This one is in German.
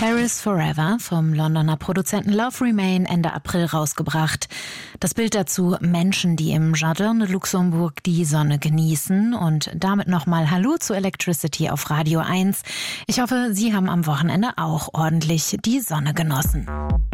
Paris Forever vom Londoner Produzenten Love Remain Ende April rausgebracht. Das Bild dazu: Menschen, die im Jardin de Luxembourg die Sonne genießen. Und damit nochmal Hallo zu Electricity auf Radio 1. Ich hoffe, Sie haben am Wochenende auch ordentlich die Sonne genossen.